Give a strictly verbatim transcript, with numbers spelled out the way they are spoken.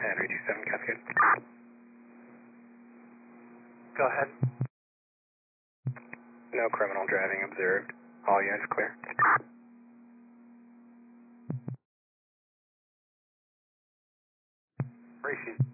Henry two seven Cascade. Go ahead. No criminal driving observed. All units clear. Appreciate it.